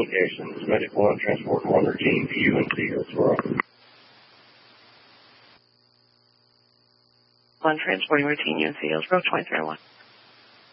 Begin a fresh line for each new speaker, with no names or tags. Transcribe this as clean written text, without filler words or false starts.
locations, Medic 1, Transport 1 routine to UNC Hillsboro.
1 transporting routine UNC Hillsboro 2301.